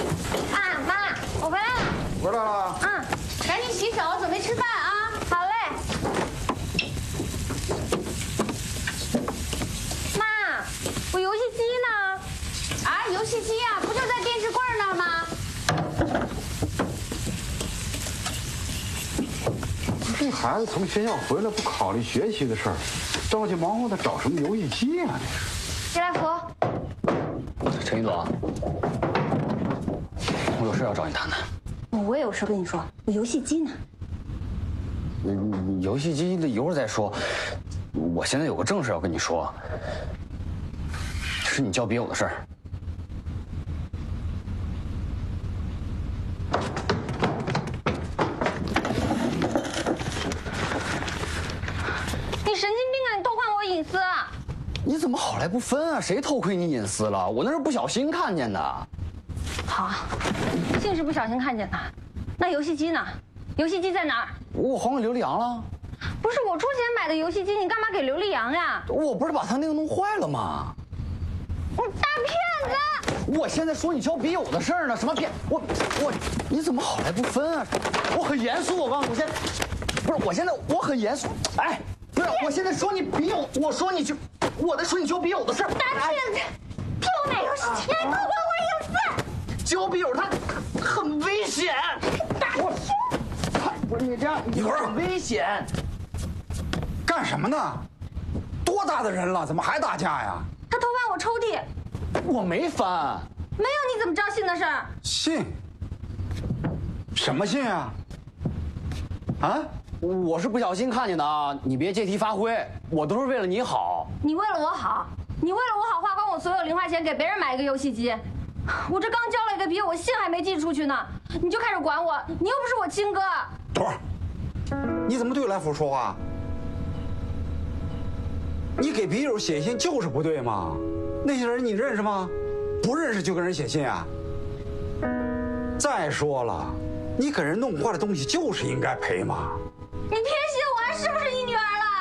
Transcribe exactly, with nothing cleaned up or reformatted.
啊，妈，我回来了。 回来了。 嗯，赶紧洗手，准备吃饭啊。好嘞。妈，我游戏机呢？啊，游戏机啊，不就在电视柜那儿吗？ 这孩子从学校回来不考虑学习的事儿，着急忙活的找什么游戏机啊？ 西来福， 陈一总，我有事要找你谈谈。 我也有事跟你说，我游戏机呢？ 嗯，游戏机一会儿再说。我现在有个正事要跟你说，是你交笔友的事儿。 你神经病啊！你偷看我隐私！ 你怎么好赖不分啊？谁偷窥你隐私了？我那是不小心看见的。 好，竟是不小心看见的。那游戏机呢？游戏机在哪儿？ 我还给刘丽阳了。 不是我出钱买的游戏机，你干嘛给刘丽阳呀？ 我不是把他那个弄坏了吗？ 你大骗子！ 我现在说你交笔友的事儿呢，什么骗我我？你怎么好赖不分啊？我很严肃，我告诉你，我现在不是，我现在我很严肃。哎，不是，我现在说你笔友，我说你就，我在说你交笔友的事儿。 大骗子，骗我买游戏机，还偷窥我隐私！ 交笔友他很危险。 大骗子！ 不是你这样， 一会儿很危险。 干什么呢？多大的人了，怎么还打架呀？ 他偷翻我抽屉， 我没翻。 没有你怎么知道信的事儿？ 信？什么信啊？啊？ 我是不小心看见的啊，你别借题发挥，我都是为了你好。 你为了我好，你为了我好花光我所有零花钱给别人买一个游戏机，我这刚交了一个笔友，我信还没寄出去呢，你就开始管我，你又不是我亲哥。 等会儿，你怎么对来福说话？你给笔友写信就是不对嘛？那些人你认识吗？不认识就跟人写信啊？再说了，你给人弄坏的东西就是应该赔嘛。 你偏心我，还是不是你女儿了？